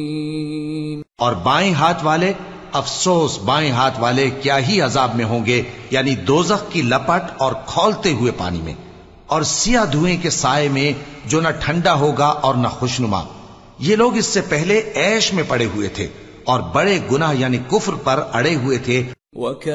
और बाएं हाथ वाले, अफसोस बाएं हाथ वाले क्या ही अजाब में होंगे, यानी दोजख की लपट और खौलते हुए पानी में, और सिया धुएं के साए में जो न ठंडा होगा और न खुशनुमा। ये लोग इससे पहले ऐश में पड़े हुए थे और बड़े गुनाह यानी कुफ्र पर अड़े हुए थे।